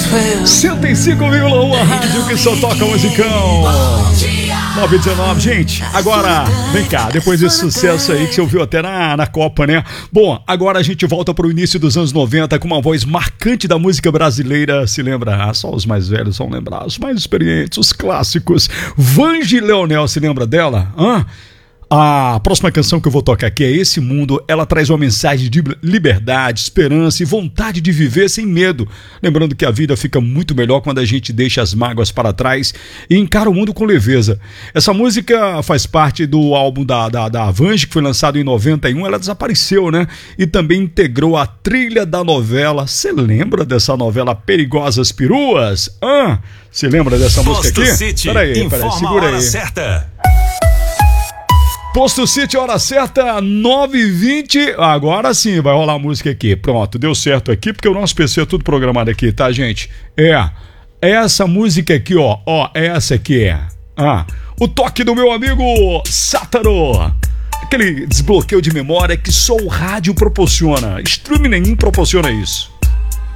105,1 a rádio que só toca musicão. 919, gente, agora, vem cá, depois desse sucesso aí que você ouviu até na Copa, né? Bom, agora a gente volta pro início dos anos 90 com uma voz marcante da música brasileira, se lembra? Só os mais velhos vão lembrar, os mais experientes, os clássicos. Vange Leonel, se lembra dela? A próxima canção que eu vou tocar aqui é Esse Mundo. Ela traz uma mensagem de liberdade, esperança e vontade de viver sem medo. Lembrando que a vida fica muito melhor quando a gente deixa as mágoas para trás e encara o mundo com leveza. Essa música faz parte do álbum da Vange, que foi lançado em 91. Ela desapareceu, né? E também integrou a trilha da novela. Você lembra dessa novela Perigosas Peruas? Você lembra dessa música aqui? Peraí, segura aí. Certa. Posto City, hora certa, 9h20. Agora sim vai rolar a música aqui. Pronto, deu certo aqui, porque o nosso PC é tudo programado aqui, tá, gente? Essa música aqui, ó, essa aqui é. O toque do meu amigo Sátaro. Aquele desbloqueio de memória que só o rádio proporciona. Streaming nenhum proporciona isso.